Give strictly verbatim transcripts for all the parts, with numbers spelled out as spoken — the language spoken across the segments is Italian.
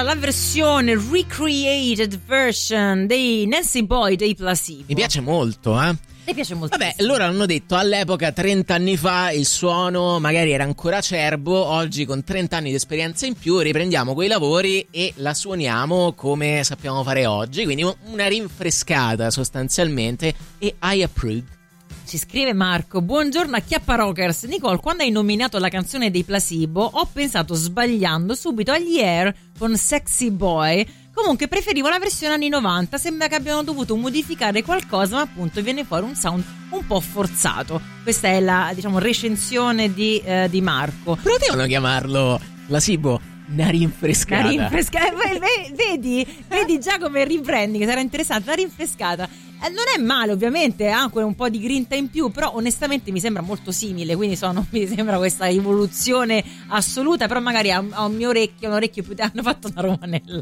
la versione recreated version dei Nancy Boy dei Placebo. Mi piace molto, eh? Mi piace molto. Vabbè, loro hanno detto all'epoca, trenta anni fa, il suono magari era ancora acerbo, oggi con trenta anni di esperienza in più riprendiamo quei lavori e la suoniamo come sappiamo fare oggi, quindi una rinfrescata sostanzialmente, e I approve. Ci scrive Marco: buongiorno a Chiappa Rockers. Nicole, quando hai nominato la canzone dei Placebo ho pensato sbagliando subito agli Air con Sexy Boy. Comunque preferivo la versione anni novanta, sembra che abbiano dovuto modificare qualcosa, ma appunto viene fuori un sound un po' forzato. Questa è la, diciamo, recensione di, eh, di Marco. Potevano chiamarlo Placebo una rinfrescata. Una rinfrescata. Vedi, vedi già come rebranding, sarà interessante. Una rinfrescata. Eh, non è male, ovviamente, ha anche un po' di grinta in più, però onestamente mi sembra molto simile, quindi sono, mi sembra questa evoluzione assoluta, però magari a, a un mio orecchio, un orecchio più hanno fatto una romanella.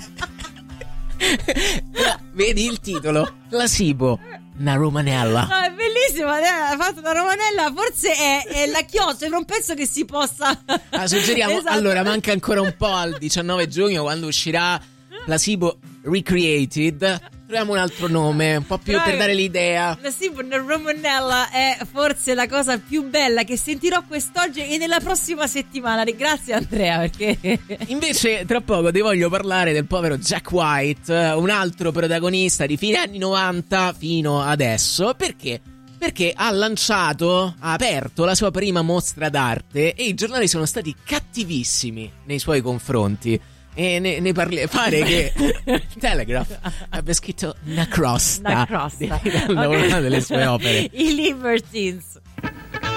Vedi il titolo? Placebo, una romanella. No, è bellissimo, ha fatto una romanella, forse è, è la chiosa, non penso che si possa... Ah, suggeriamo, esatto. Allora manca ancora un po' al diciannove giugno, quando uscirà Placebo Recreated. Troviamo un altro nome, un po' più però per dare l'idea. La Simone Romanella è forse la cosa più bella che sentirò quest'oggi e nella prossima settimana. Grazie Andrea, perché... Invece tra poco ti voglio parlare del povero Jack White, un altro protagonista di fine anni novanta fino adesso. Perché? Perché ha lanciato, ha aperto la sua prima mostra d'arte e i giornali sono stati cattivissimi nei suoi confronti. E ne, ne parli, pare che Telegraph abbia scritto una crosta, una crosta. di una delle sue opere. I Libertines.